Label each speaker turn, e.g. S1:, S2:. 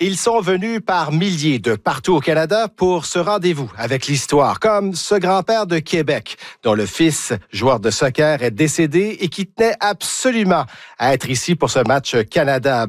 S1: Ils sont venus par milliers de partout au Canada pour ce rendez-vous avec l'histoire, comme ce grand-père de Québec, dont le fils, joueur de soccer, est décédé et qui tenait absolument à être ici pour ce match Canada.